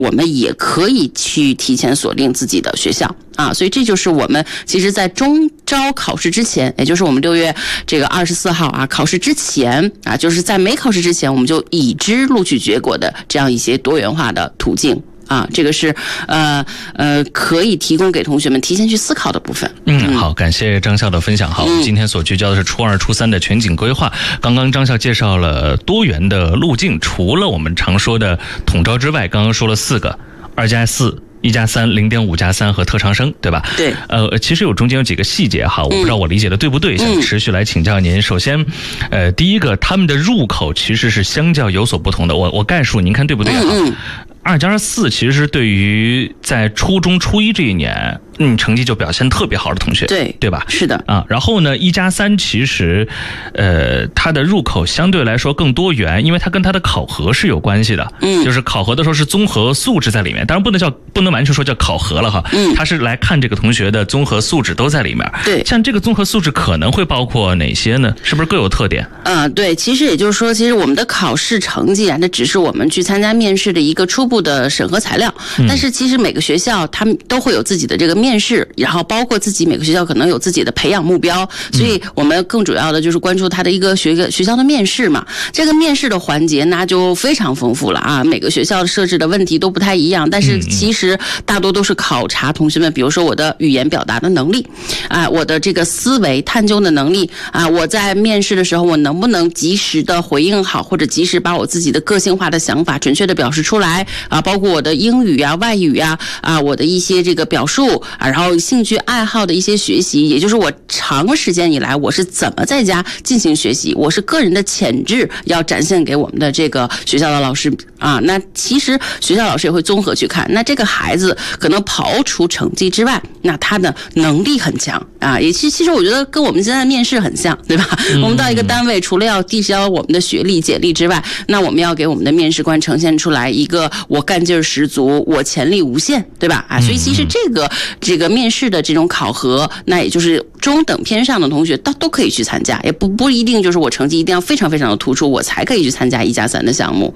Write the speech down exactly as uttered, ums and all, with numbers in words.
我们也可以去提前锁定自己的学校啊，所以这就是我们其实在中招考试之前，也就是我们六月这个二十四号啊考试之前啊，就是在没考试之前，我们就已知录取结果的这样一些多元化的途径。啊，这个是呃呃可以提供给同学们提前去思考的部分。 嗯，好，感谢张校的分享。好，我们今天所聚焦的是初二、初三的全景规划。刚刚张校介绍了多元的路径，除了我们常说的统招之外，刚刚说了四个，二加四。一加三、零点五加三和特长生，对吧？ 对。 呃，其实有中间有几个细节哈，我不知道我理解的对不对，嗯、想持续来请教您。首先，呃，第一个，他们的入口其实是相较有所不同的。我我概述，您看对不对哈？嗯。二加四其实是对于在初中初一这一年，嗯，成绩就表现特别好的同学， 对对吧？ 是的啊。然后呢，一加三其实，呃，它的入口相对来说更多元，因为它跟它的考核是有关系的。嗯，就是考核的时候是综合素质在里面，当然不能叫不能完全说叫考核了哈。嗯，它是来看这个同学的综合素质都在里面。 对， 像这个综合素质可能会包括哪些呢？是不是各有特点？ 啊、呃，对，其实也就是说，其实我们的考试成绩啊，那只是我们去参加面试的一个初步的审核材料。嗯、但是其实每个学校他们都会有自己的这个面试，然后包括自己每个学校可能有自己的培养目标，所以我们更主要的就是关注他的一个学学校的面试嘛。这个面试的环节那就非常丰富了啊，每个学校设置的问题都不太一样，但是其实大多都是考察同学们，比如说我的语言表达的能力啊，我的这个思维探究的能力啊，我在面试的时候我能不能及时的回应好，或者及时把我自己的个性化的想法准确的表示出来啊，包括我的英语啊、外语啊啊，我的一些这个表述啊，然后兴趣爱好的一些学习，也就是我长时间以来我是怎么在家进行学习，我是个人的潜质要展现给我们的这个学校的老师啊。那其实学校老师也会综合去看，那这个孩子可能刨除成绩之外，那他的能力很强啊，也其其实我觉得跟我们现在的面试很像，对吧？嗯、我们到一个单位，除了要递交我们的学历简历之外，那我们要给我们的面试官呈现出来一个我干劲儿十足，我潜力无限，对吧？啊，所以其实这个这个面试的这种考核，那也就是中等偏上的同学都都可以去参加，也不不一定就是我成绩一定要非常非常的突出，我才可以去参加一加三的项目。